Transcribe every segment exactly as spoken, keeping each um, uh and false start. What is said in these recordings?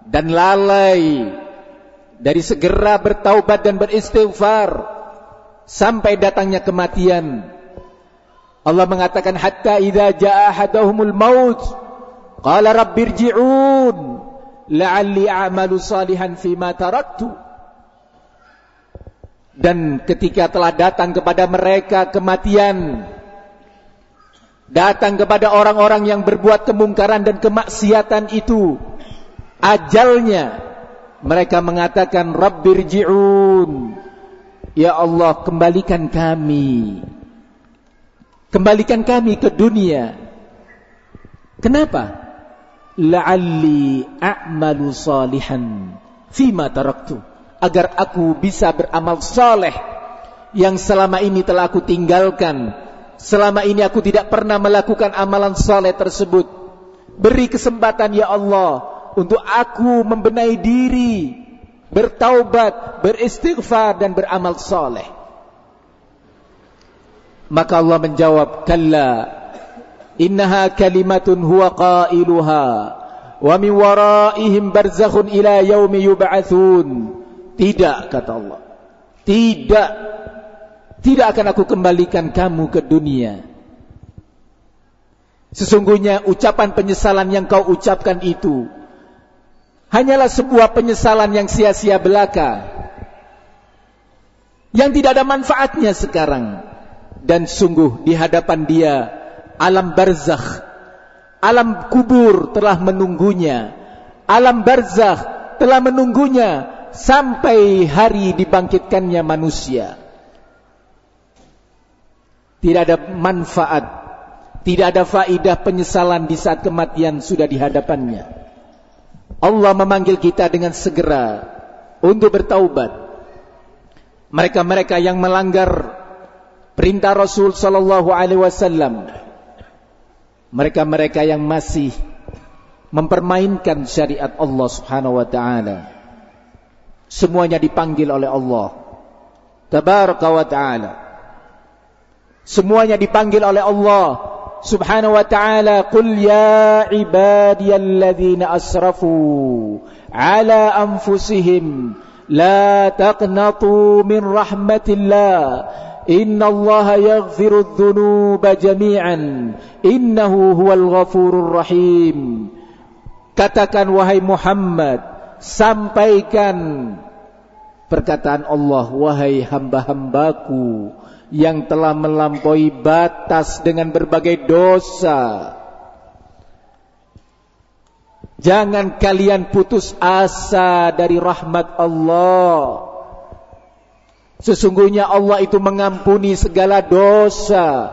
dan lalai dari segera bertaubat dan beristighfar sampai datangnya kematian. Allah mengatakan hatta idza jaa ahaduhumul maut qala rabbirji'un la'alli a'malu salihan fima taraktu. Dan ketika telah datang kepada mereka kematian, datang kepada orang-orang yang berbuat kemungkaran dan kemaksiatan itu ajalnya, mereka mengatakan rabbirji'un, ya Allah kembalikan kami, kembalikan kami ke dunia. Kenapa? La'alli a'malu salihan fima taraktu, agar aku bisa beramal saleh yang selama ini telah aku tinggalkan. Selama ini aku tidak pernah melakukan amalan saleh tersebut. Beri kesempatan ya Allah untuk aku membenahi diri, bertaubat, beristighfar dan beramal saleh. Maka Allah menjawab, kalla innaha kalimatun huwa qailuha wa min waraihim barzakhun ila yaumi yub'atsun. Tidak, kata Allah, tidak, tidak akan aku kembalikan kamu ke dunia. Sesungguhnya ucapan penyesalan yang kau ucapkan itu hanyalah sebuah penyesalan yang sia-sia belaka, yang tidak ada manfaatnya sekarang. Dan sungguh di hadapan dia alam barzakh, alam kubur telah menunggunya. Alam barzakh telah menunggunya sampai hari dibangkitkannya manusia. Tidak ada manfaat, tidak ada faedah penyesalan di saat kematian sudah di hadapannya. Allah memanggil kita dengan segera untuk bertaubat. Mereka-mereka yang melanggar perintah Rasul sallallahu alaihi wasallam, mereka-mereka yang masih mempermainkan syariat Allah Subhanahu wa taala, semuanya dipanggil oleh Allah tabaraka wa taala. Semuanya dipanggil oleh Allah Subhanahu wa ta'ala. Qul ya ibadiyalladzina asrafu ala anfusihim la taqnatu min rahmatillah innallaha yaghfirudz dzunuba jami'an innahu huwal ghafurur rahim. Katakan wahai Muhammad, sampaikan perkataan Allah, wahai hamba-hambaku yang telah melampaui batas dengan berbagai dosa, jangan kalian putus asa dari rahmat Allah. Sesungguhnya Allah itu mengampuni segala dosa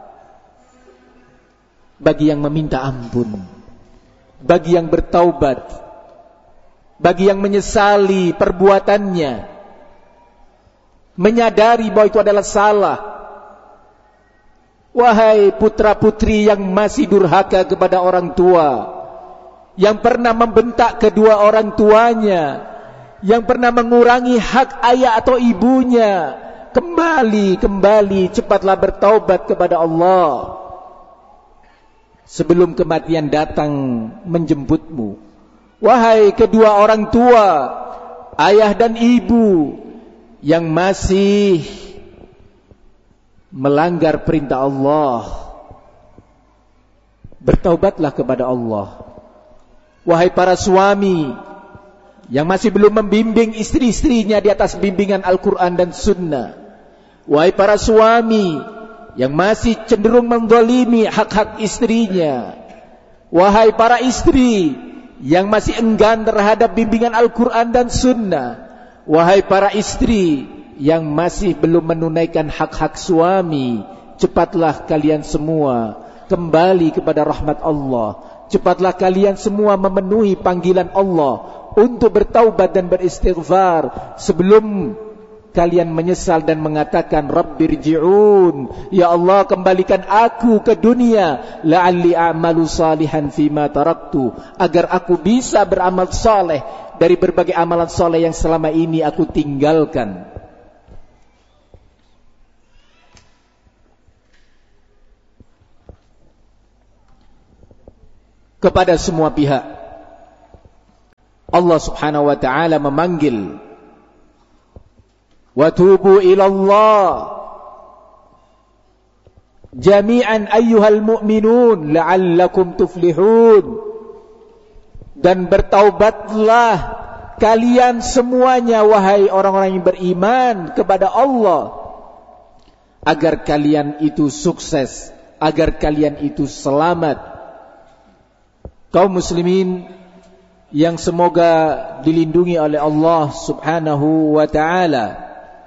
bagi yang meminta ampun, bagi yang bertaubat, bagi yang menyesali perbuatannya, menyadari bahwa itu adalah salah. Wahai putra-putri yang masih durhaka kepada orang tua, yang pernah membentak kedua orang tuanya, yang pernah mengurangi hak ayah atau ibunya, kembali, kembali, cepatlah bertaubat kepada Allah sebelum kematian datang menjemputmu. Wahai kedua orang tua, ayah dan ibu yang masih melanggar perintah Allah, bertaubatlah kepada Allah. Wahai para suami yang masih belum membimbing istri-istrinya di atas bimbingan Al-Quran dan Sunnah, wahai para suami yang masih cenderung menzalimi hak-hak istrinya, wahai para istri yang masih enggan terhadap bimbingan Al-Quran dan Sunnah, wahai para istri yang masih belum menunaikan hak-hak suami, cepatlah kalian semua kembali kepada rahmat Allah. Cepatlah kalian semua memenuhi panggilan Allah untuk bertaubat dan beristighfar sebelum kalian menyesal dan mengatakan rabbirji'un, ya Allah kembalikan aku ke dunia, la'alli a'malu salihan fima taraktu, agar aku bisa beramal saleh dari berbagai amalan saleh yang selama ini aku tinggalkan. Kepada semua pihak Allah Subhanahu wa ta'ala memanggil, wa tubu ilallah jami'an ayyuhal mu'minun la'allakum tuflihun, dan bertaubatlah kalian semuanya wahai orang-orang yang beriman kepada Allah, agar kalian itu sukses, agar kalian itu selamat. Kaum muslimin yang semoga dilindungi oleh Allah Subhanahu wa ta'ala,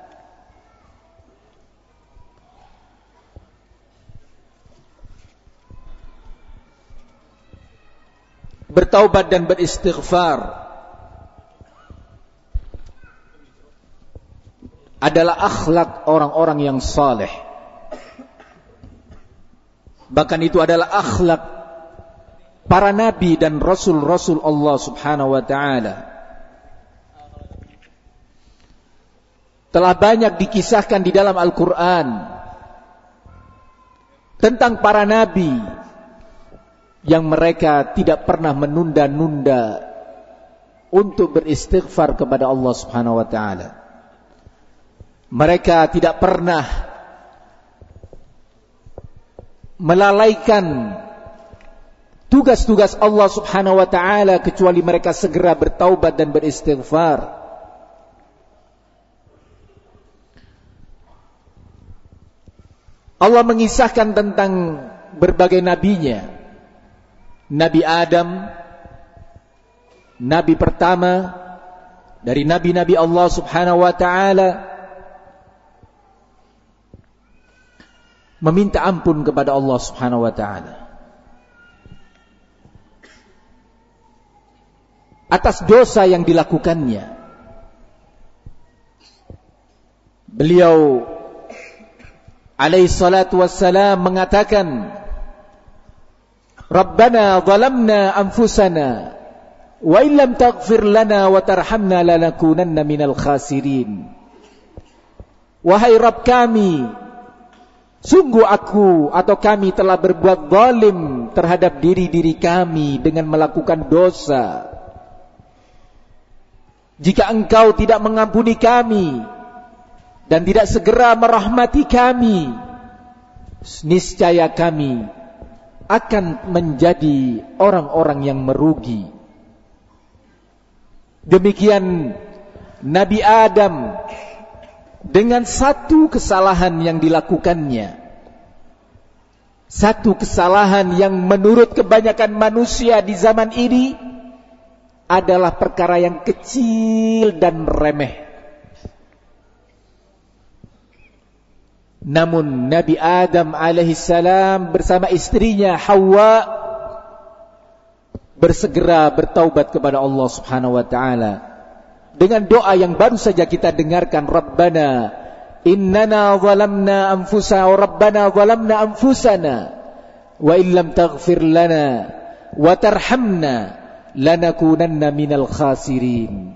bertaubat dan beristighfar adalah akhlak orang-orang yang saleh. Bahkan itu adalah akhlak para nabi dan rasul-rasul Allah Subhanahu wa ta'ala. Telah banyak dikisahkan di dalam Al-Quran tentang para nabi yang mereka tidak pernah menunda-nunda untuk beristighfar kepada Allah Subhanahu wa ta'ala. Mereka tidak pernah melalaikan tugas-tugas Allah Subhanahu wa ta'ala, kecuali mereka segera bertaubat dan beristighfar. Allah mengisahkan tentang berbagai nabinya. Nabi Adam, nabi pertama dari nabi-nabi Allah Subhanahu wa ta'ala, meminta ampun kepada Allah Subhanahu wa ta'ala atas dosa yang dilakukannya. Beliau alaihi salatu wassalam mengatakan, Rabbana zalamna anfusana wa illam taghfir lana wa tarhamna lanakunanna minal khasirin. Wahai Rabb kami, sungguh aku atau kami telah berbuat zalim terhadap diri-diri kami dengan melakukan dosa. Jika engkau tidak mengampuni kami dan tidak segera merahmati kami, niscaya kami akan menjadi orang-orang yang merugi. Demikian Nabi Adam, dengan satu kesalahan yang dilakukannya, satu kesalahan yang menurut kebanyakan manusia di zaman ini adalah perkara yang kecil dan remeh. Namun Nabi Adam alaihissalam bersama istrinya Hawa bersegera bertaubat kepada Allah Subhanahu wa ta'ala dengan doa yang baru saja kita dengarkan, Rabbana innana zalamna anfusana wa Rabbana zalamna anfusana wa illam taghfir lana wa tarhamna lanakunanna minal khasirin.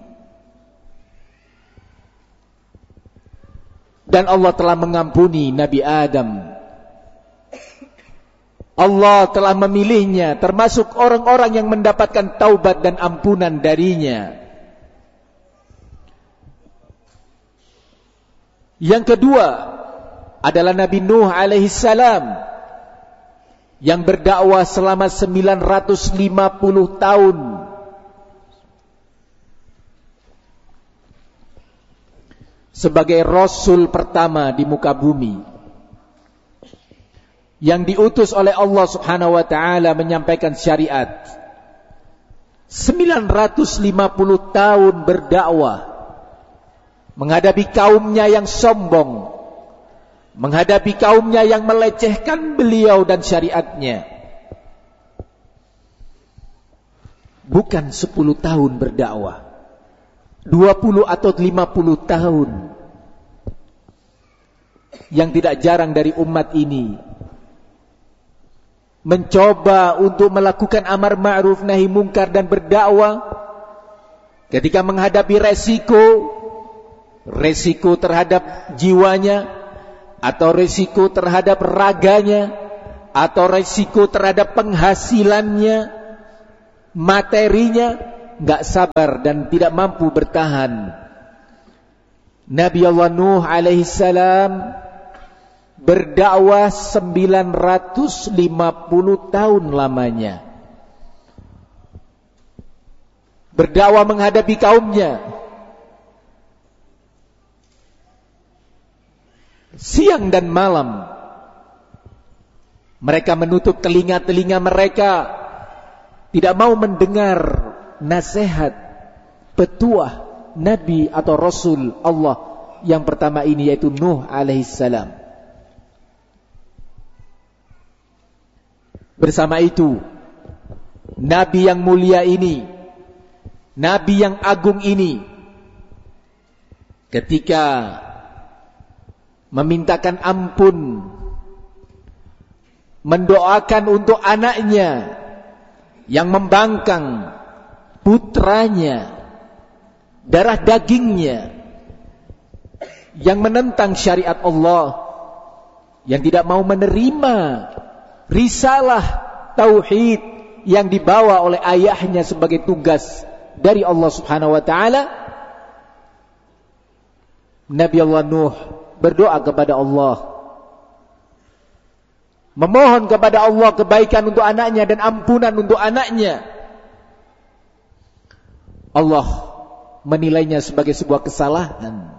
Dan Allah telah mengampuni Nabi Adam. Allah telah memilihnya termasuk orang-orang yang mendapatkan taubat dan ampunan darinya. Yang kedua adalah Nabi Nuh alaihi salam yang berdakwah selama sembilan ratus lima puluh tahun. Sebagai rasul pertama di muka bumi yang diutus oleh Allah Subhanahu wa ta'ala menyampaikan syariat. sembilan ratus lima puluh tahun berdakwah menghadapi kaumnya yang sombong, menghadapi kaumnya yang melecehkan beliau dan syariatnya. Bukan sepuluh tahun berdakwah, dua puluh atau lima puluh tahun. Yang tidak jarang dari umat ini mencoba untuk melakukan amar ma'ruf nahi mungkar dan berdakwah, ketika menghadapi resiko, resiko terhadap jiwanya, atau resiko terhadap raganya, atau resiko terhadap penghasilannya, materinya, enggak sabar dan tidak mampu bertahan. Nabi Allah Nuh alaihi salam berdakwah sembilan ratus lima puluh tahun lamanya. Berdakwah menghadapi kaumnya. Siang dan malam mereka menutup telinga-telinga mereka, tidak mau mendengar nasihat, petuah Nabi atau Rasul Allah yang pertama ini, yaitu Nuh alaihissalam. Bersama itu, Nabi yang mulia ini, Nabi yang agung ini, ketika memintakan ampun, mendoakan untuk anaknya yang membangkang, putranya, darah dagingnya, yang menentang syariat Allah, yang tidak mau menerima risalah tauhid yang dibawa oleh ayahnya sebagai tugas dari Allah Subhanahu wa taala. Nabi Allah Nuh berdoa kepada Allah, memohon kepada Allah kebaikan untuk anaknya dan ampunan untuk anaknya. Allah menilainya sebagai sebuah kesalahan.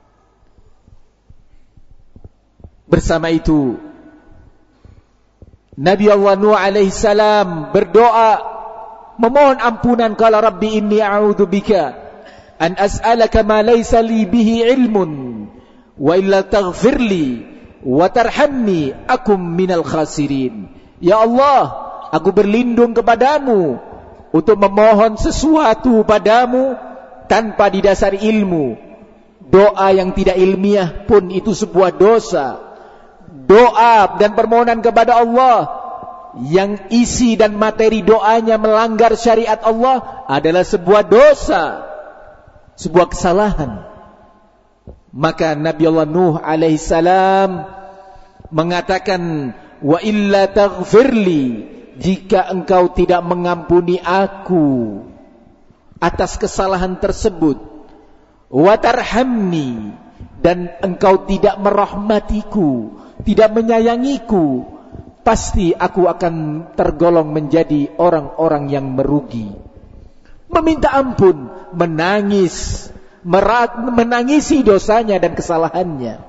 Bersama itu, Nabi Allah Nuh alaihi salam berdoa memohon ampunan, qala rabbi inni a'udzu bika an as'alaka ma laysa li bihi ilmun wa illa taghfirli wa tarhamni akum minal khasirin. Ya Allah, aku berlindung kepadamu untuk memohon sesuatu padamu tanpa didasari ilmu. Doa yang tidak ilmiah pun itu sebuah dosa. Doa dan permohonan kepada Allah yang isi dan materi doanya melanggar syariat Allah adalah sebuah dosa, sebuah kesalahan. Maka Nabi Allah Nuh alaihi salam mengatakan, wa illa taghfirli, jika engkau tidak mengampuni aku atas kesalahan tersebut, wa tarhamni, dan engkau tidak merahmatiku, tidak menyayangiku, pasti aku akan tergolong menjadi orang-orang yang merugi. Meminta ampun, menangis, merat, menangisi dosanya dan kesalahannya.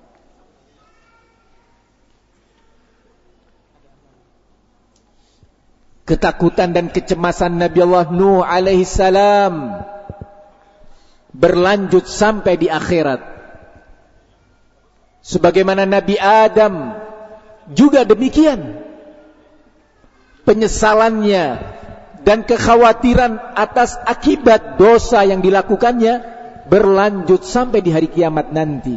Ketakutan dan kecemasan Nabi Allah Nuh alaihi salam berlanjut sampai di akhirat. Sebagaimana Nabi Adam juga demikian. Penyesalannya dan kekhawatiran atas akibat dosa yang dilakukannya berlanjut sampai di hari kiamat nanti.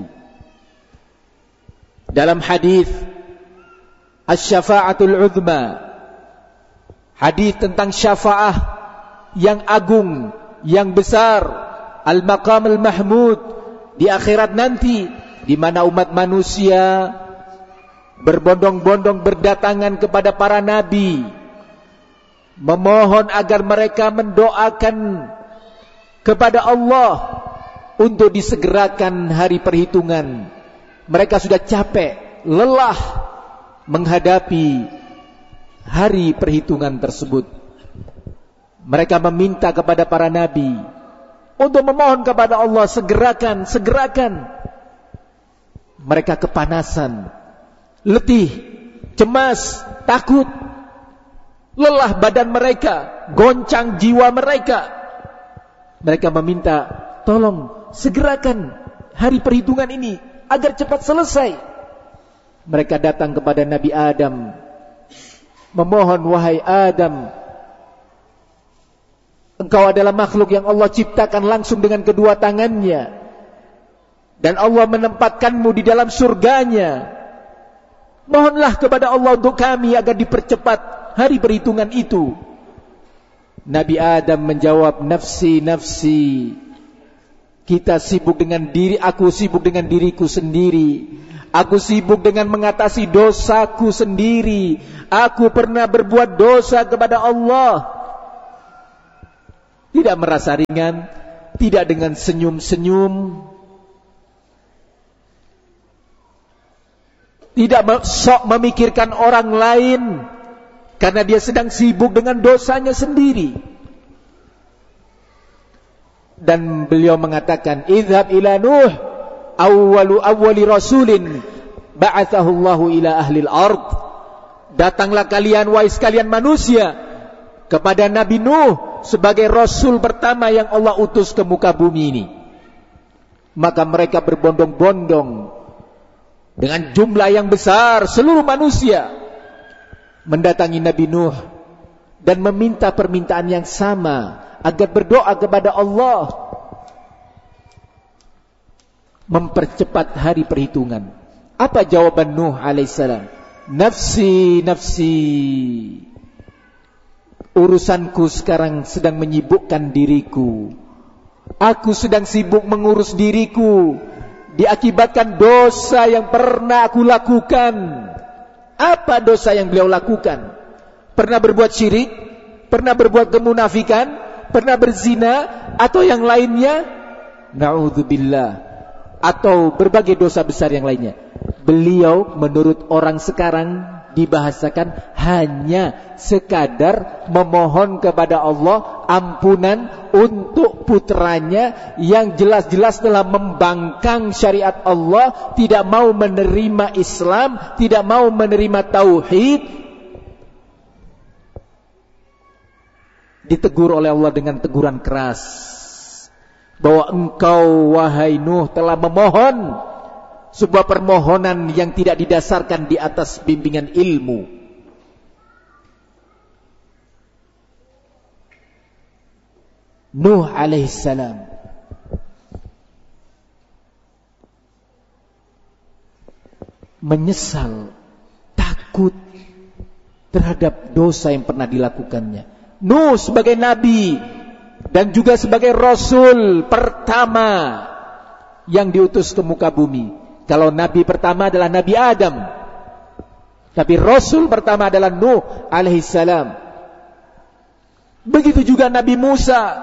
Dalam hadis Asy-Syafa'atul Udzma, hadis tentang syafaah yang agung, yang besar, Al-Maqam Al-Mahmud di akhirat nanti, di mana umat manusia berbondong-bondong berdatangan kepada para nabi, memohon agar mereka mendoakan kepada Allah untuk disegerakan hari perhitungan. Mereka sudah capek, lelah menghadapi hari perhitungan tersebut. Mereka meminta kepada para nabi untuk memohon kepada Allah, segerakan, segerakan. Mereka kepanasan, letih, cemas, takut, lelah badan mereka, goncang jiwa mereka. Mereka meminta, tolong segerakan hari perhitungan ini agar cepat selesai. Mereka datang kepada Nabi Adam, memohon, wahai Adam, engkau adalah makhluk yang Allah ciptakan langsung dengan kedua tangannya, dan Allah menempatkanmu di dalam surganya. Mohonlah kepada Allah untuk kami agar dipercepat hari perhitungan itu. Nabi Adam menjawab, nafsi, nafsi. Kita sibuk dengan diri, aku sibuk dengan diriku sendiri. Aku sibuk dengan mengatasi dosaku sendiri. Aku pernah berbuat dosa kepada Allah. tidak merasa ringan, tidak dengan senyum-senyum, tidak sok memikirkan orang lain, karena dia sedang sibuk dengan dosanya sendiri. Dan beliau mengatakan, idhab ila Nuh, awwalu awwali rasulin ba'athahu Allahu ila ahlil ard. Datanglah kalian, wahai sekalian manusia, kepada Nabi Nuh sebagai rasul pertama yang Allah utus ke muka bumi ini. Maka mereka berbondong-bondong dengan jumlah yang besar, seluruh manusia mendatangi Nabi Nuh dan meminta permintaan yang sama, agar berdoa kepada Allah mempercepat hari perhitungan. Apa jawaban Nuh alaihissalam? Nafsi, nafsi, urusanku sekarang sedang menyibukkan diriku. Aku sedang sibuk mengurus diriku, diakibatkan dosa yang pernah aku lakukan. Apa dosa yang beliau lakukan? Pernah berbuat syirik? Pernah berbuat kemunafikan? Pernah berzina? Atau yang lainnya? Na'udzubillah. Atau berbagai dosa besar yang lainnya. Beliau menurut orang sekarang dibahasakan hanya sekadar memohon kepada Allah ampunan untuk putranya yang jelas-jelas telah membangkang syariat Allah, tidak mau menerima Islam, tidak mau menerima tauhid. Ditegur oleh Allah dengan teguran keras, bahwa engkau wahai Nuh telah memohon sebuah permohonan yang tidak didasarkan di atas bimbingan ilmu. Nuh alaihissalam menyesal, takut terhadap dosa yang pernah dilakukannya. Nuh sebagai nabi dan juga sebagai rasul pertama yang diutus ke muka bumi. Kalau nabi pertama adalah Nabi Adam, tapi rasul pertama adalah Nuh alaihissalam. Begitu juga Nabi Musa,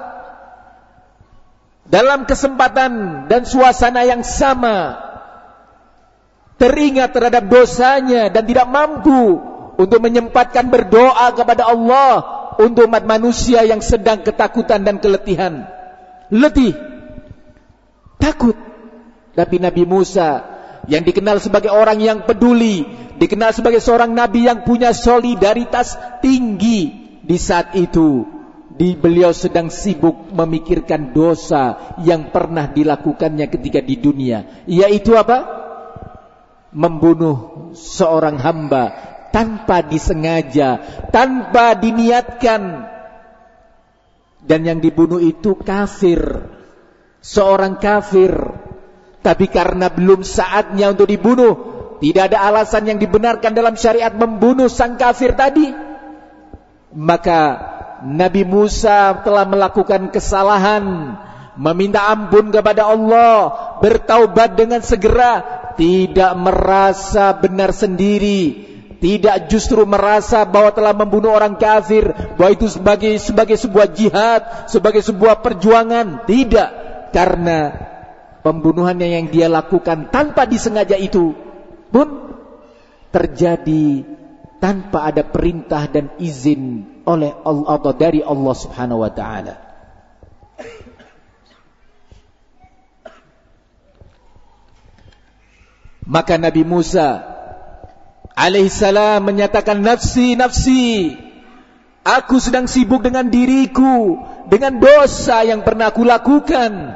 dalam kesempatan dan suasana yang sama, teringat terhadap dosanya dan tidak mampu untuk menyempatkan berdoa kepada Allah untuk umat manusia yang sedang ketakutan dan keletihan. Letih, takut. Tapi Nabi Musa yang dikenal sebagai orang yang peduli, dikenal sebagai seorang nabi yang punya solidaritas tinggi, di saat itu di beliau sedang sibuk memikirkan dosa yang pernah dilakukannya ketika di dunia, yaitu apa? Membunuh seorang hamba tanpa disengaja, tanpa diniatkan. Dan yang dibunuh itu kafir, seorang kafir. Tapi karena belum saatnya untuk dibunuh, tidak ada alasan yang dibenarkan dalam syariat membunuh sang kafir tadi, maka Nabi Musa telah melakukan kesalahan, meminta ampun kepada Allah, bertaubat dengan segera, tidak merasa benar sendiri, tidak justru merasa bahwa telah membunuh orang kafir, bahwa itu sebagai sebagai sebuah jihad, sebagai sebuah perjuangan. Tidak, karena pembunuhannya yang dia lakukan tanpa disengaja itu pun terjadi tanpa ada perintah dan izin oleh Allah atau dari Allah Subhanahu wa taala. Maka Nabi Musa alaihissalam menyatakan, nafsi, nafsi, aku sedang sibuk dengan diriku, dengan dosa yang pernah aku lakukan.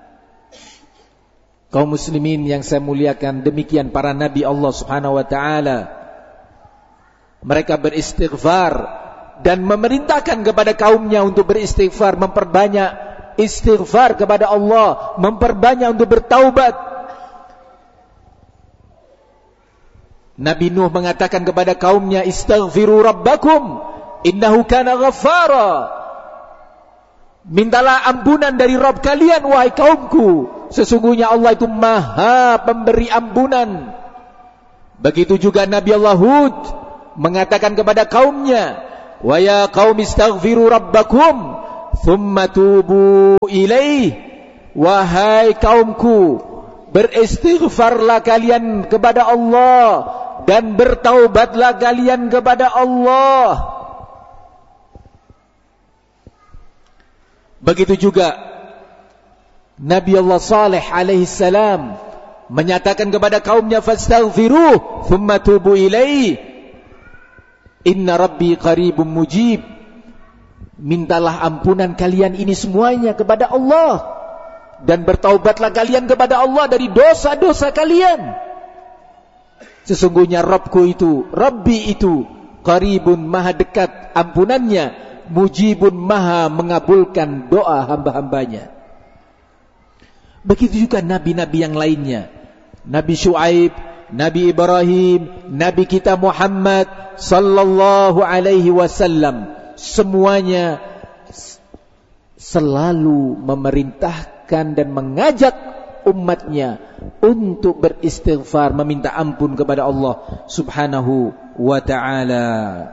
Kaum muslimin yang saya muliakan, demikian para nabi Allah Subhanahu wa taala. Mereka beristighfar dan memerintahkan kepada kaumnya untuk beristighfar, memperbanyak istighfar kepada Allah, memperbanyak untuk bertaubat. Nabi Nuh mengatakan kepada kaumnya, istaghfiru rabbakum innahu kana ghaffara. Mintalah ampunan dari Rabb kalian, wahai kaumku, sesungguhnya Allah itu maha pemberi ampunan. Begitu juga Nabi Allah Hud mengatakan kepada kaumnya, wa ya qaum istaghfiru rabbakum thumma tubu ilaih, wahai kaumku, beristighfarlah kalian kepada Allah dan bertaubatlah kalian kepada Allah. Begitu juga Nabi Allah Saleh alaihi salam menyatakan kepada kaumnya, fastaghfiruh thumma tubu ilaih, inna rabbi qaribun mujib. Mintalah ampunan kalian ini semuanya kepada Allah dan bertaubatlah kalian kepada Allah dari dosa-dosa kalian. Sesungguhnya Rabbku itu, Rabbi itu qaribun, maha dekat ampunannya, mujibun, maha mengabulkan doa hamba-hambanya. Begitu juga nabi-nabi yang lainnya, Nabi Syuaib, Nabi Ibrahim, Nabi kita Muhammad sallallahu alaihi wasallam, semuanya selalu memerintahkan dan mengajak umatnya untuk beristighfar, meminta ampun kepada Allah subhanahu wa ta'ala.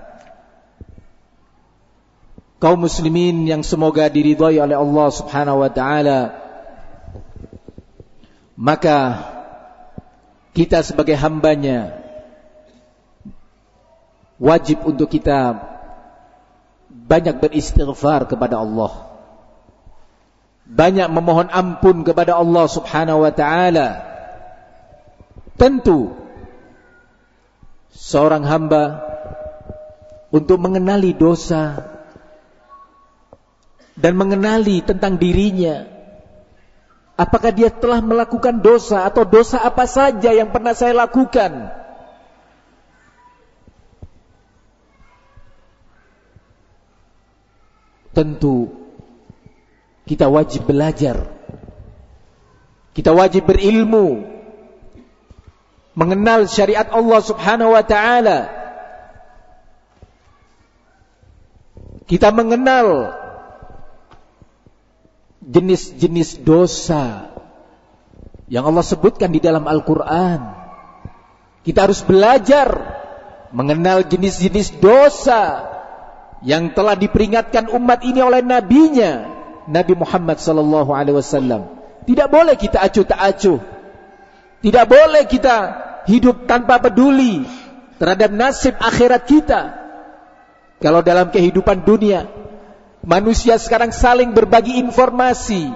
Kaum muslimin yang semoga diridhai oleh Allah subhanahu wa ta'ala, maka kita sebagai hambanya wajib untuk kita banyak beristighfar kepada Allah, banyak memohon ampun kepada Allah subhanahu wa ta'ala. Tentu seorang hamba untuk mengenali dosa dan mengenali tentang dirinya, apakah dia telah melakukan dosa atau dosa apa saja yang pernah saya lakukan. Tentu kita wajib belajar, kita wajib berilmu, mengenal syariat Allah subhanahu wa ta'ala. Kita mengenal jenis-jenis dosa yang Allah sebutkan di dalam Al-Quran. Kita harus belajar mengenal jenis-jenis dosa yang telah diperingatkan umat ini oleh nabinya, Nabi Muhammad sallallahu alaihi wasallam. Tidak boleh kita acuh tak acuh, tidak boleh kita hidup tanpa peduli terhadap nasib akhirat kita. Kalau dalam kehidupan dunia manusia sekarang saling berbagi informasi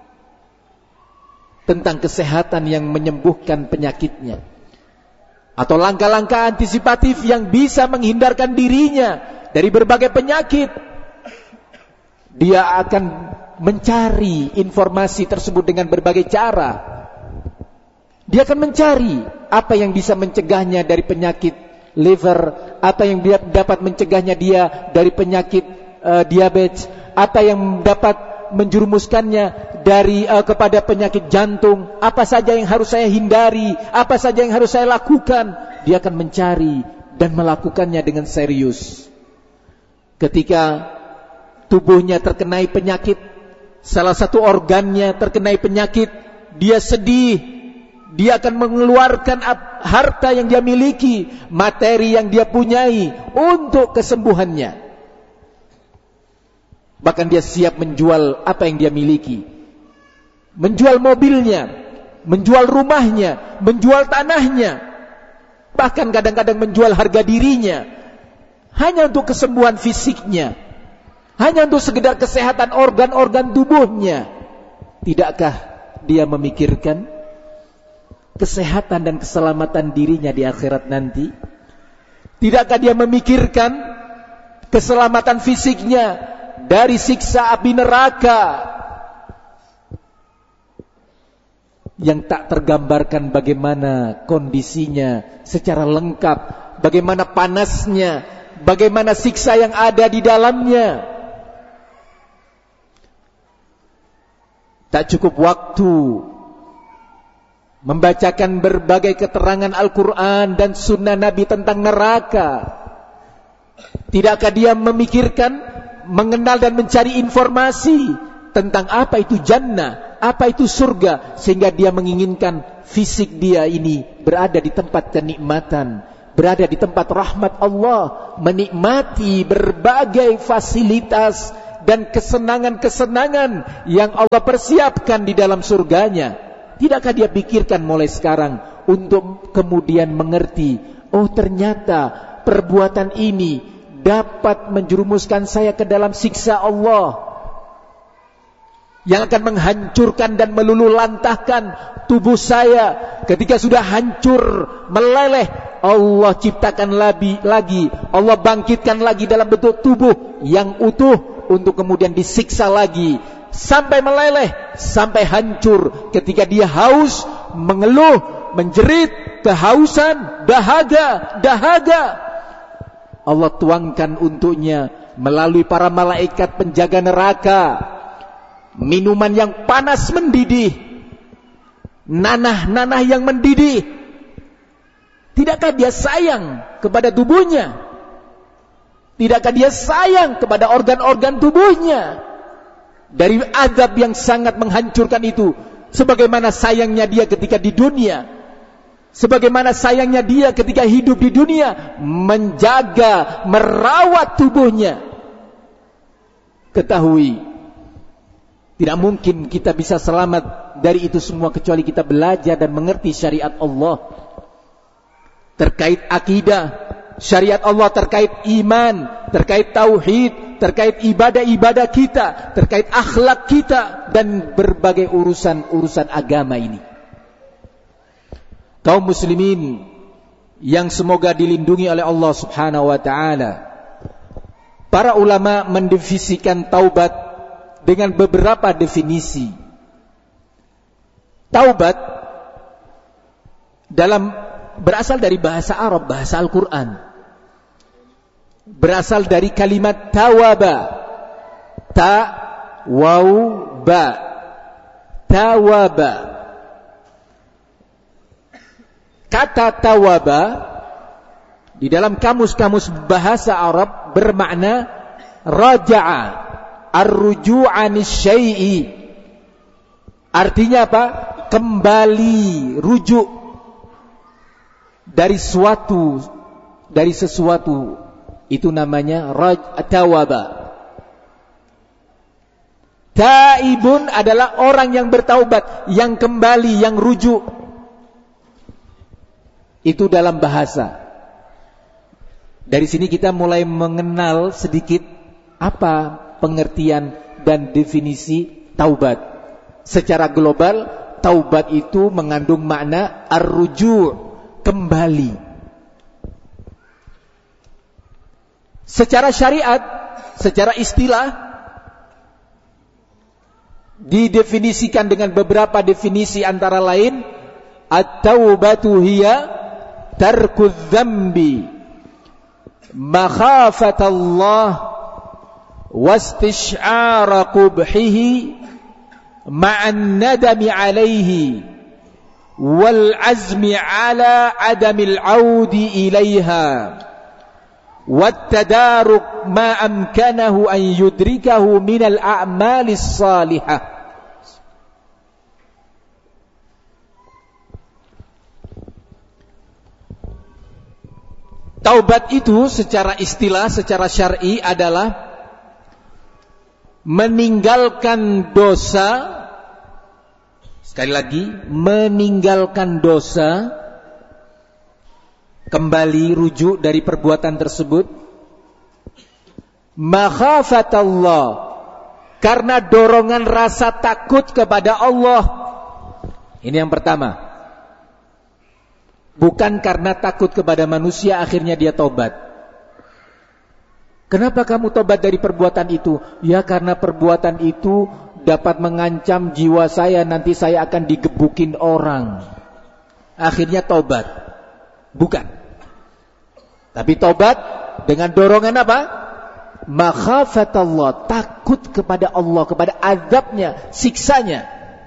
tentang kesehatan yang menyembuhkan penyakitnya, atau langkah-langkah antisipatif yang bisa menghindarkan dirinya dari berbagai penyakit. Dia akan mencari informasi tersebut dengan berbagai cara. Dia akan mencari apa yang bisa mencegahnya dari penyakit liver, apa yang dia dapat mencegahnya dia dari penyakit uh, diabetes, apa yang dapat menjerumuskannya dari uh, kepada penyakit jantung, apa saja yang harus saya hindari, apa saja yang harus saya lakukan. Dia akan mencari dan melakukannya dengan serius. Ketika tubuhnya terkenai penyakit, salah satu organnya terkenai penyakit, dia sedih, dia akan mengeluarkan harta yang dia miliki, materi yang dia punyai untuk kesembuhannya. Bahkan dia siap menjual apa yang dia miliki, menjual mobilnya, menjual rumahnya, menjual tanahnya, bahkan kadang-kadang menjual harga dirinya, hanya untuk kesembuhan fisiknya, hanya untuk sekedar kesehatan organ-organ tubuhnya. Tidakkah dia memikirkan kesehatan dan keselamatan dirinya di akhirat nanti? Tidakkah dia memikirkan keselamatan fisiknya dari siksa api neraka yang tak tergambarkan bagaimana kondisinya secara lengkap, bagaimana panasnya, bagaimana siksa yang ada di dalamnya. Tak cukup waktu membacakan berbagai keterangan Al-Quran dan Sunnah Nabi tentang neraka. Tidakkah dia memikirkan, mengenal dan mencari informasi tentang apa itu jannah, apa itu surga, sehingga dia menginginkan fisik dia ini berada di tempat kenikmatan, berada di tempat rahmat Allah, menikmati berbagai fasilitas dan kesenangan-kesenangan yang Allah persiapkan di dalam surganya. Tidakkah dia pikirkan mulai sekarang untuk kemudian mengerti, oh ternyata perbuatan ini dapat menjerumuskan saya ke dalam siksa Allah, yang akan menghancurkan dan melululantahkan tubuh saya. Ketika sudah hancur, meleleh, Allah ciptakan lagi, lagi Allah bangkitkan lagi dalam bentuk tubuh yang utuh untuk kemudian disiksa lagi sampai meleleh, sampai hancur. Ketika dia haus, mengeluh, menjerit, kehausan, dahaga, dahaga, Allah tuangkan untuknya melalui para malaikat penjaga neraka minuman yang panas mendidih, nanah-nanah yang mendidih. Tidakkah dia sayang kepada tubuhnya? Tidakkah dia sayang kepada organ-organ tubuhnya? Dari azab yang sangat menghancurkan itu, sebagaimana sayangnya dia ketika di dunia, sebagaimana sayangnya dia ketika hidup di dunia, menjaga, merawat tubuhnya. Ketahui, tidak mungkin kita bisa selamat dari itu semua kecuali kita belajar dan mengerti syariat Allah terkait akidah, syariat Allah terkait iman, terkait tauhid, terkait ibadah-ibadah kita, terkait akhlak kita, dan berbagai urusan-urusan agama ini. Kaum muslimin yang semoga dilindungi oleh Allah Subhanahu wa ta'ala, para ulama mendefinisikan taubat dengan beberapa definisi. Taubat dalam berasal dari bahasa Arab, bahasa Al-Quran. Berasal dari kalimat tawaba, ta waw ba, tawaba. Kata tawaba di dalam kamus-kamus bahasa Arab bermakna raja'a, ar-ruju'an syai'i. Artinya apa? Kembali, rujuk dari suatu, dari sesuatu. Itu namanya raj tawaba. Taibun adalah orang yang bertaubat, yang kembali, yang rujuk. Itu dalam bahasa. Dari sini kita mulai mengenal sedikit apa pengertian dan definisi taubat. Secara global, taubat itu mengandung makna ar-ruju', kembali. Secara syariat, secara istilah, didefinisikan dengan beberapa definisi, antara lain at-taubatu hiya tarku dzambi makhafatallah wastish'ara qubhihi ma'an nadami alaihi wal azmi ala adamil audi ilaiha wat tadaruk ma amkanahu an yudrikahu minal a'malis salihah. Taubat itu secara istilah, secara syar'i adalah meninggalkan dosa. Sekali lagi, meninggalkan dosa, kembali rujuk dari perbuatan tersebut, makhafatallah, karena dorongan rasa takut kepada Allah. Ini yang pertama. Bukan karena takut kepada manusia akhirnya dia tobat. Kenapa kamu tobat dari perbuatan itu? Ya karena perbuatan itu dapat mengancam jiwa saya, nanti saya akan digebukin orang. Akhirnya tobat. Bukan. Tapi tobat dengan dorongan apa? Makhafatallah, takut kepada Allah, kepada azabnya, siksanya.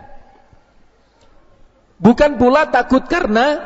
Bukan pula takut karena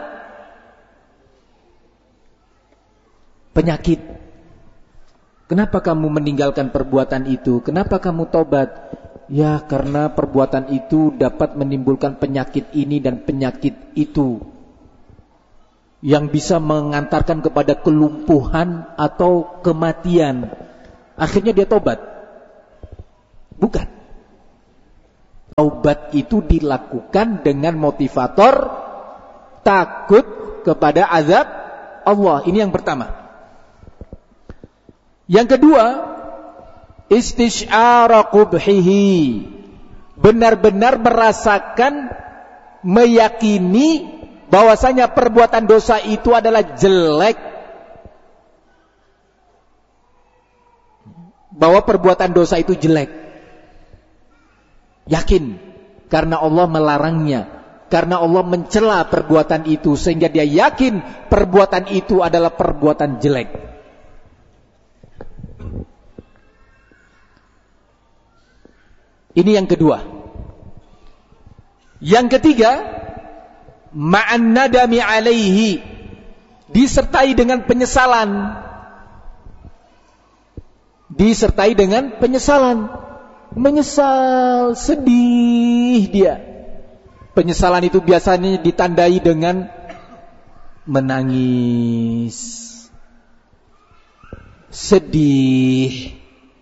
penyakit. Kenapa kamu meninggalkan perbuatan itu? Kenapa kamu tobat? Ya karena perbuatan itu dapat menimbulkan penyakit ini dan penyakit itu, yang bisa mengantarkan kepada kelumpuhan atau kematian. Akhirnya dia tobat. Bukan. Taubat itu dilakukan dengan motivator takut kepada azab Allah. Ini yang pertama. Yang kedua, istisyara qubhihi. Benar-benar merasakan, meyakini bahwasanya perbuatan dosa itu adalah jelek. Bahwa perbuatan dosa itu jelek. Yakin. Karena Allah melarangnya. Karena Allah mencela perbuatan itu. Sehingga dia yakin perbuatan itu adalah perbuatan jelek. Ini yang kedua. Yang ketiga, ma'an nadami alaihi, disertai dengan penyesalan. Disertai dengan penyesalan. Menyesal, sedih dia. Penyesalan itu biasanya ditandai dengan menangis, sedih.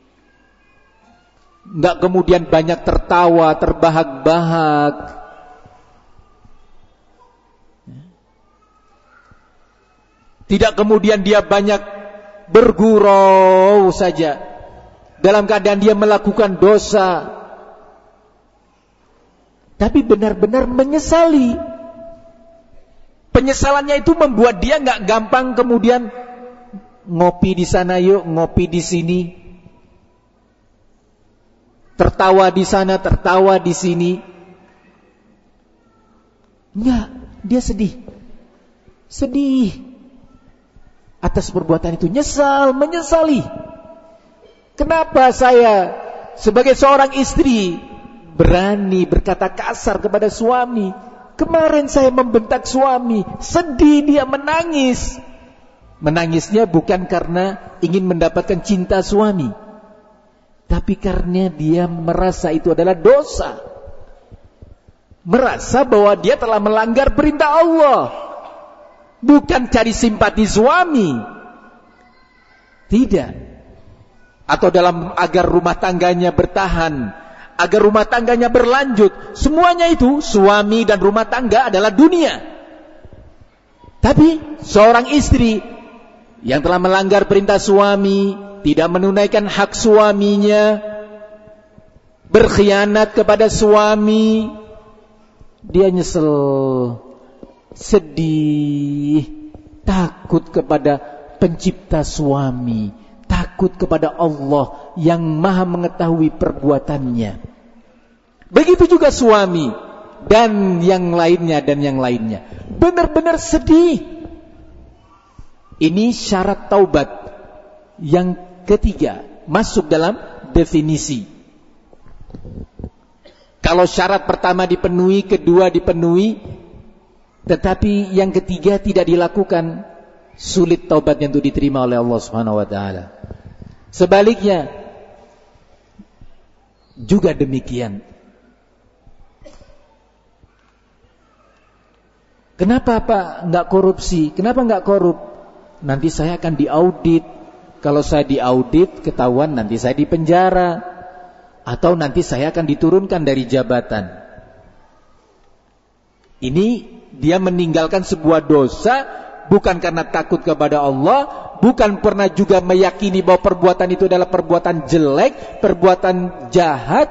Enggak kemudian banyak tertawa, terbahak-bahak. Tidak kemudian dia banyak bergurau saja dalam keadaan dia melakukan dosa. Tapi benar-benar menyesali. Penyesalannya itu membuat dia enggak gampang kemudian ngopi di sana yuk, ngopi di sini. Tertawa di sana, tertawa di sini. Enggak, dia sedih. Sedih atas perbuatan itu, nyesal, menyesali. Kenapa saya sebagai seorang istri berani berkata kasar kepada suami? Kemarin saya membentak suami, sedih dia, menangis. Menangisnya bukan karena ingin mendapatkan cinta suami, tapi karena dia merasa itu adalah dosa. Merasa bahwa dia telah melanggar perintah Allah. Bukan cari simpati suami. Tidak. Atau dalam agar rumah tangganya bertahan, agar rumah tangganya berlanjut. Semuanya itu, suami dan rumah tangga adalah dunia. Tapi seorang istri yang telah melanggar perintah suami, tidak menunaikan hak suaminya, berkhianat kepada suami, dia nyesel, sedih, takut kepada pencipta suami, takut kepada Allah yang maha mengetahui perbuatannya. Begitu juga suami dan yang lainnya dan yang lainnya. Benar-benar sedih. Ini syarat taubat yang ketiga, masuk dalam definisi. Kalau syarat pertama dipenuhi, kedua dipenuhi, tetapi yang ketiga tidak dilakukan, sulit taubatnya untuk diterima oleh Allah Subhanahu wa taala. Sebaliknya juga demikian. Kenapa Pak enggak korupsi? Kenapa enggak korup? Nanti saya akan diaudit. Kalau saya diaudit, ketahuan nanti saya dipenjara, atau nanti saya akan diturunkan dari jabatan. Ini dia meninggalkan sebuah dosa bukan karena takut kepada Allah, bukan pernah juga meyakini bahwa perbuatan itu adalah perbuatan jelek, perbuatan jahat,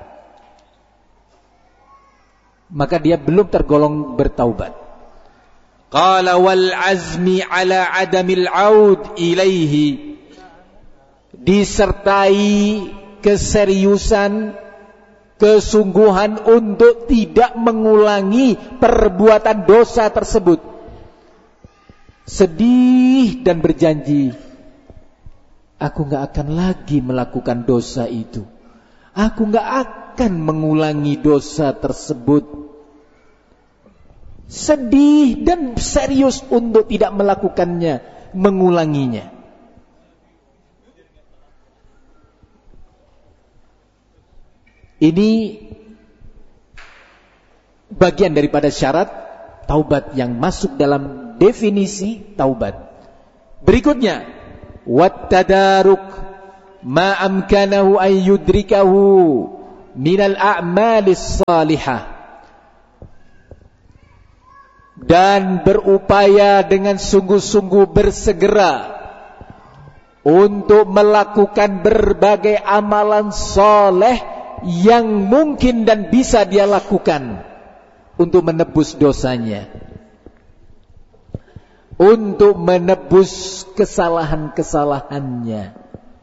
maka dia belum tergolong bertaubat. Qala wal azmi ala adamil aud ilaihi, disertai keseriusan, kesungguhan untuk tidak mengulangi perbuatan dosa tersebut. Sedih dan berjanji, aku gak akan lagi melakukan dosa itu, aku gak akan mengulangi dosa tersebut. Sedih dan serius untuk tidak melakukannya, mengulanginya. Ini bagian daripada syarat taubat yang masuk dalam definisi taubat. Berikutnya, wat tadaruk ma amkanahu an yudrikahu minal a'malis salihah, dan berupaya dengan sungguh-sungguh bersegera untuk melakukan berbagai amalan soleh yang mungkin dan bisa dia lakukan untuk menebus dosanya, untuk menebus kesalahan-kesalahannya.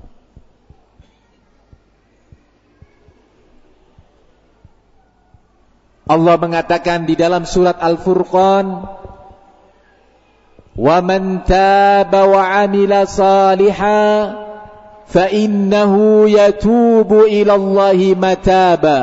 Allah mengatakan di dalam surat Al-Furqan, "Wa man taba wa 'amila shalihan fa innahu yatubu ila Allahi mataba."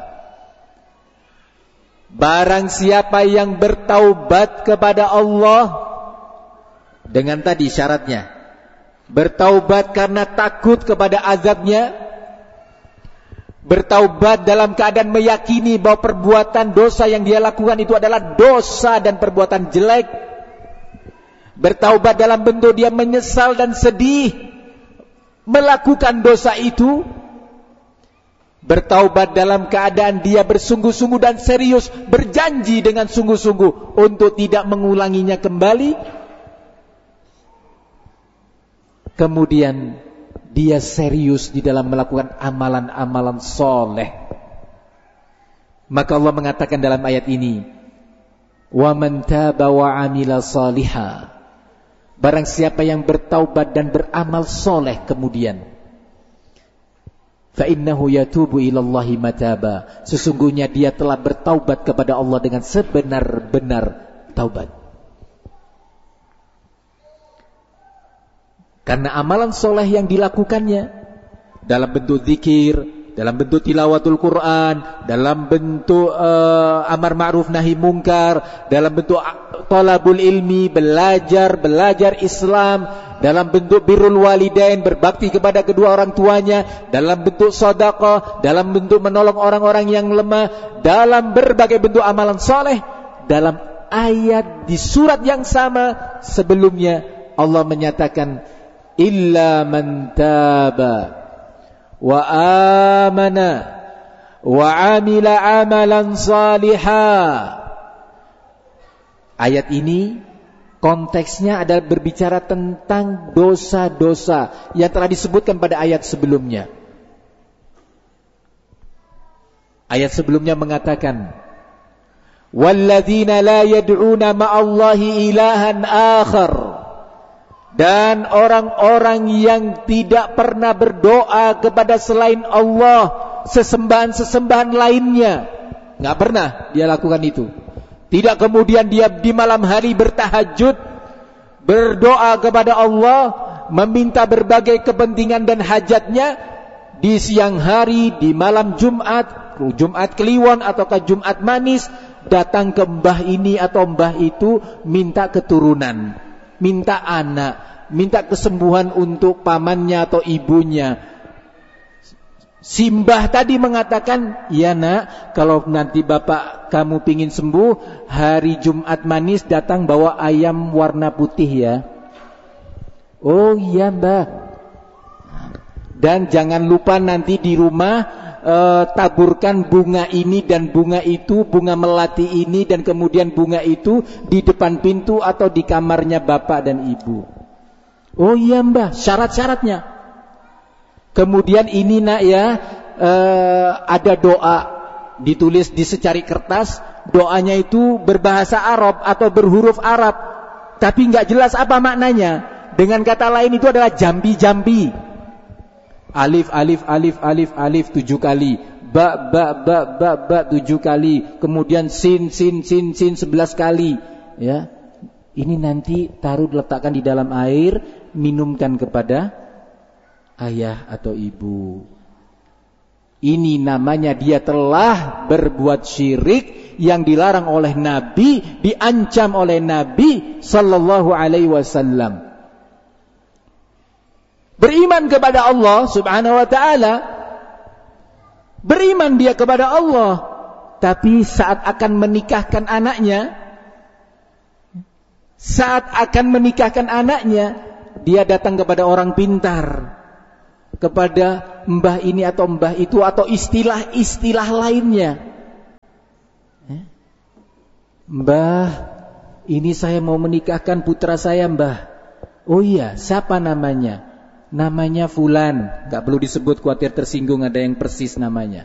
Barang siapa yang bertaubat kepada Allah, dengan tadi syaratnya, bertaubat karena takut kepada azabnya, bertaubat dalam keadaan meyakini bahwa perbuatan dosa yang dia lakukan itu adalah dosa dan perbuatan jelek, bertaubat dalam bentuk dia menyesal dan sedih melakukan dosa itu, bertaubat dalam keadaan dia bersungguh-sungguh dan serius, berjanji dengan sungguh-sungguh untuk tidak mengulanginya kembali, kemudian dia serius di dalam melakukan amalan-amalan soleh. Maka Allah mengatakan dalam ayat ini, "Wa man taba wa 'amila shalihan." Barang siapa yang bertaubat dan beramal soleh kemudian, fa innahu yatubu ila Allahi mataba. Sesungguhnya dia telah bertaubat kepada Allah dengan sebenar-benar taubat. Karena amalan soleh yang dilakukannya dalam bentuk zikir, dalam bentuk tilawatul Quran, dalam bentuk uh, amar ma'ruf nahi mungkar, dalam bentuk talabul ilmi, belajar, belajar Islam, dalam bentuk birrul walidain, berbakti kepada kedua orang tuanya, dalam bentuk sedekah, dalam bentuk menolong orang-orang yang lemah, dalam berbagai bentuk amalan soleh. Dalam ayat di surat yang sama sebelumnya Allah menyatakan, illa man taba wa amana wa amila amalan salihah. Ayat ini konteksnya adalah berbicara tentang dosa-dosa yang telah disebutkan pada ayat sebelumnya. Ayat sebelumnya mengatakan, walladzina la yad'una ma'allahi ilahan akhar, dan orang-orang yang tidak pernah berdoa kepada selain Allah sesembahan-sesembahan lainnya. Nggak pernah dia lakukan itu. Tidak kemudian dia di malam hari bertahajud, berdoa kepada Allah, meminta berbagai kepentingan dan hajatnya. Di siang hari, di malam Jumat, Jumat Kliwon ataukah Jumat Manis, datang ke mbah ini atau mbah itu, minta keturunan, minta anak, minta kesembuhan untuk pamannya atau ibunya. Simbah tadi mengatakan, ya nak, kalau nanti bapak kamu pingin sembuh, hari Jumat Manis datang bawa ayam warna putih ya. Oh iya mbah. Dan jangan lupa nanti di rumah uh, taburkan bunga ini dan bunga itu, bunga melati ini dan kemudian bunga itu di depan pintu atau di kamarnya bapak dan ibu. Oh iya mbah, syarat-syaratnya. Kemudian ini nak ya, uh, ada doa ditulis di secari kertas, doanya itu berbahasa Arab atau berhuruf Arab, tapi nggak jelas apa maknanya. Dengan kata lain itu adalah jambi-jambi. Alif, alif, alif, alif, alif tujuh kali, ba, ba, ba, ba, ba tujuh kali, kemudian sin, sin, sin, sin sebelas kali. Ya, ini nanti taruh letakkan di dalam air, minumkan kepada ayah atau ibu. Ini namanya dia telah berbuat syirik yang dilarang oleh Nabi, diancam oleh Nabi sallallahu alaihi wasallam. Beriman kepada Allah subhanahu wa ta'ala, beriman dia kepada Allah, tapi saat akan menikahkan anaknya, saat akan menikahkan anaknya, dia datang kepada orang pintar. kepada mbah ini atau mbah itu atau istilah-istilah lainnya. Mbah, ini saya mau menikahkan putra saya, mbah. Oh iya, siapa namanya? Namanya Fulan. Gak perlu disebut, khawatir tersinggung ada yang persis namanya.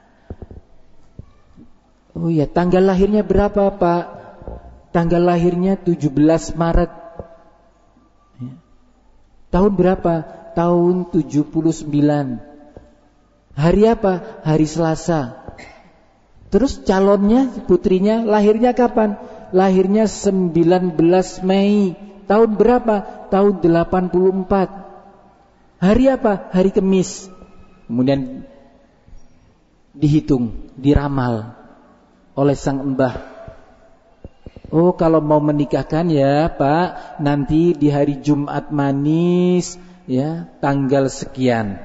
Oh iya, tanggal lahirnya berapa, Pak? Tanggal lahirnya tujuh belas Maret. Ya. Tahun berapa? Tahun tujuh puluh sembilan. Hari apa? Hari Selasa. Terus calonnya, putrinya, lahirnya kapan? Lahirnya sembilan belas Mei. Tahun berapa? Tahun delapan puluh empat. Hari apa? Hari Kamis. Kemudian dihitung, diramal oleh sang mbah. Oh, kalau mau menikahkan ya Pak, nanti di hari Jumat manis, ya, tanggal sekian.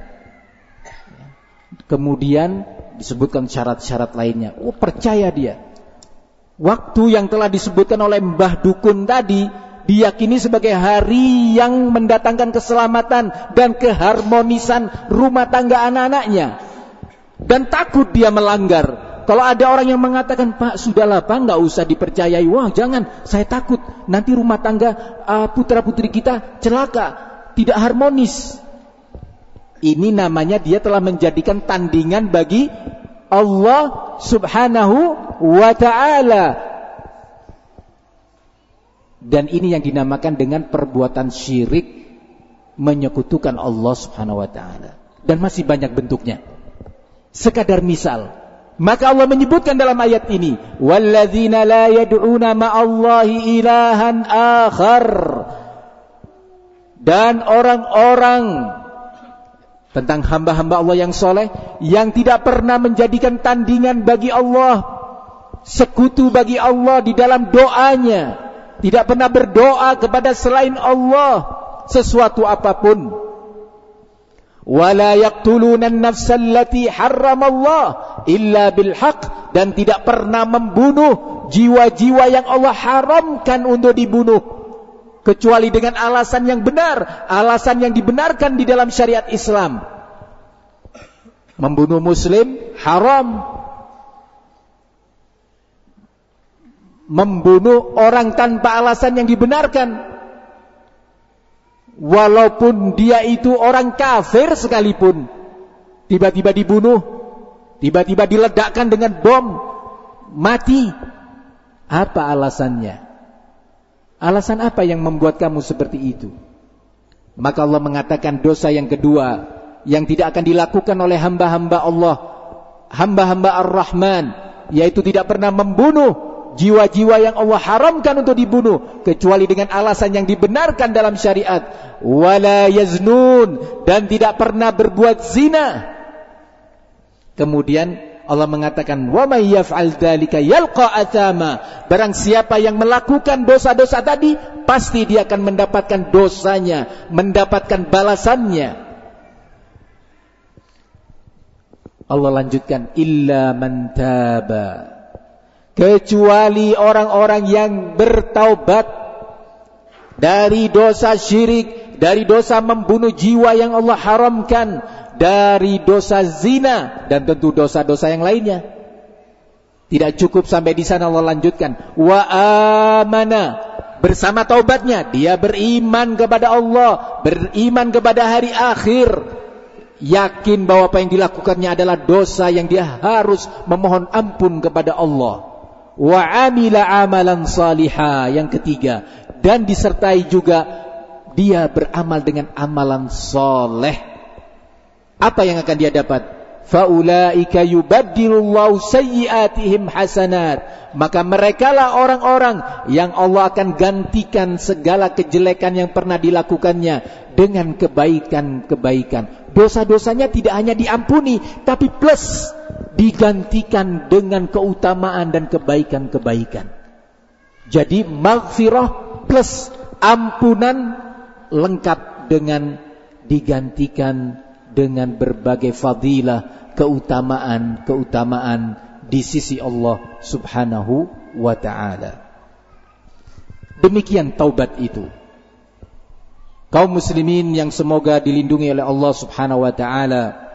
Kemudian disebutkan syarat-syarat lainnya. Oh, percaya dia. Waktu yang telah disebutkan oleh Mbah Dukun tadi diyakini sebagai hari yang mendatangkan keselamatan dan keharmonisan rumah tangga anak-anaknya. Dan takut dia melanggar. Kalau ada orang yang mengatakan, Pak, sudahlah Pak, nggak usah dipercayai. Wah, jangan, saya takut nanti rumah tangga uh, putra-putri kita celaka, tidak harmonis. Ini namanya dia telah menjadikan tandingan bagi Allah Subhanahu wa ta'ala. Dan ini yang dinamakan dengan perbuatan syirik, menyekutukan Allah Subhanahu wa ta'ala. Dan masih banyak bentuknya. Sekadar misal, maka Allah menyebutkan dalam ayat ini, walladzina la yad'una ma'allahi ilahan akhar. Dan orang-orang tentang hamba-hamba Allah yang soleh, yang tidak pernah menjadikan tandingan bagi Allah, sekutu bagi Allah di dalam doanya, tidak pernah berdoa kepada selain Allah sesuatu apapun. Wala yaqtuluna an-nafsa allati harramallah illa bil haqq, dan tidak pernah membunuh jiwa-jiwa yang Allah haramkan untuk dibunuh kecuali dengan alasan yang benar, alasan yang dibenarkan di dalam syariat Islam. Membunuh muslim haram. Membunuh orang tanpa alasan yang dibenarkan, walaupun dia itu orang kafir sekalipun, tiba-tiba dibunuh, tiba-tiba diledakkan dengan bom, mati. Apa alasannya? Alasan apa yang membuat kamu seperti itu? Maka Allah mengatakan dosa yang kedua yang tidak akan dilakukan oleh hamba-hamba Allah, hamba-hamba Ar-Rahman, yaitu tidak pernah membunuh jiwa-jiwa yang Allah haramkan untuk dibunuh kecuali dengan alasan yang dibenarkan dalam syariat. Wala yaznun, dan tidak pernah berbuat zina. Kemudian Allah mengatakan, wa may yaf'al dzalika yalqa athama. Barang siapa yang melakukan dosa-dosa tadi, pasti dia akan mendapatkan dosanya, mendapatkan balasannya. Allah lanjutkan, illa man taba, kecuali orang-orang yang bertaubat dari dosa syirik, dari dosa membunuh jiwa yang Allah haramkan, dari dosa zina, dan tentu dosa-dosa yang lainnya. Tidak cukup sampai di sana, Allah lanjutkan, wa amana, bersama taubatnya dia beriman kepada Allah, beriman kepada hari akhir, yakin bahwa apa yang dilakukannya adalah dosa yang dia harus memohon ampun kepada Allah. Wa amila amalan salihah, yang ketiga, dan disertai juga dia beramal dengan amalan soleh. Apa yang akan dia dapat? Faulaika yubaddilullahu sayyiatihim hasanat. Maka merekalah orang-orang yang Allah akan gantikan segala kejelekan yang pernah dilakukannya dengan kebaikan-kebaikan. Dosa-dosanya tidak hanya diampuni, tapi plus digantikan dengan keutamaan dan kebaikan-kebaikan. Jadi maghfirah plus ampunan lengkap dengan digantikan dengan berbagai fadilah, keutamaan-keutamaan di sisi Allah Subhanahu wa ta'ala. Demikian taubat itu. kaum muslimin yang semoga dilindungi oleh Allah Subhanahu wa taala.